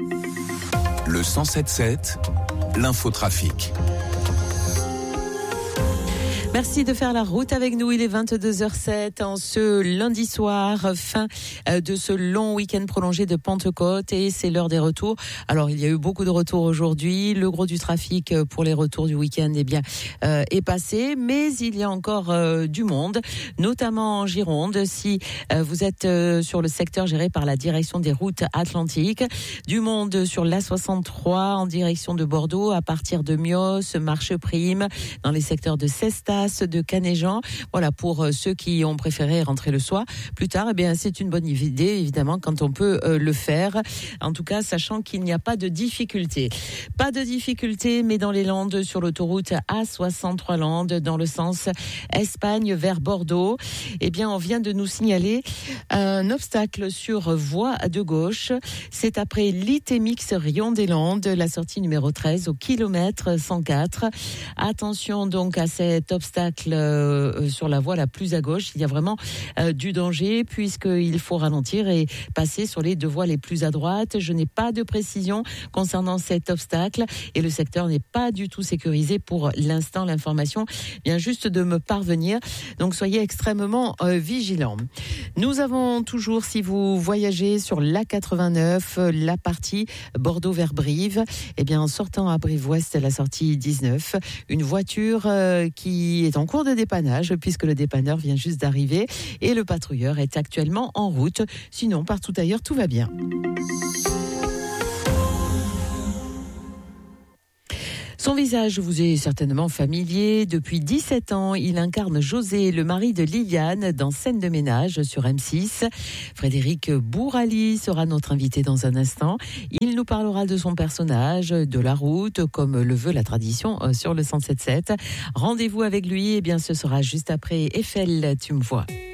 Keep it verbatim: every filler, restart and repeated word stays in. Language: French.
Le cent sept sept, l'infotrafic. Merci de faire la route avec nous. Il est vingt-deux heures zéro sept en ce lundi soir, fin de ce long week-end prolongé de Pentecôte, et c'est l'heure des retours. Alors, il y a eu beaucoup de retours aujourd'hui. Le gros du trafic pour les retours du week-end eh bien, euh, est passé, mais il y a encore euh, du monde, notamment en Gironde. Si euh, vous êtes euh, sur le secteur géré par la direction des routes atlantiques, du monde sur l'A soixante-trois en direction de Bordeaux, à partir de Mios, Marcheprime, dans les secteurs de Cestas, de Canéjan. Voilà, pour ceux qui ont préféré rentrer le soir plus tard, eh bien c'est une bonne idée évidemment quand on peut euh, le faire. En tout cas, sachant qu'il n'y a pas de difficulté. Pas de difficulté, mais dans les Landes, sur l'autoroute A soixante-trois Landes, dans le sens Espagne vers Bordeaux, eh bien on vient de nous signaler un obstacle sur voie de gauche. C'est après l'Itémix Rion des Landes, la sortie numéro treize au kilomètre cent quatre. Attention donc à cet obstacle euh, sur la voie la plus à gauche. Il y a vraiment euh, du danger puisqu'il faut ralentir et passer sur les deux voies les plus à droite. Je n'ai pas de précision concernant cet obstacle et le secteur n'est pas du tout sécurisé pour l'instant. L'information vient juste de me parvenir, donc soyez extrêmement euh, vigilants. Nous avons toujours, si vous voyagez sur l'A quatre-vingt-neuf, la partie Bordeaux vers Brive, eh bien en sortant à Brive-Ouest, la sortie dix-neuf, une voiture euh, qui est en cours de dépannage puisque le dépanneur vient juste d'arriver et le patrouilleur est actuellement en route. Sinon, partout ailleurs, tout va bien. Son visage vous est certainement familier. Depuis dix-sept ans, il incarne José, le mari de Liliane, dans Scène de ménage sur M six. Frédéric Bourali sera notre invité dans un instant. Il nous parlera de son personnage, de la route, comme le veut la tradition sur le cent sept sept. Rendez-vous avec lui, eh bien, ce sera juste après Eiffel, tu me vois.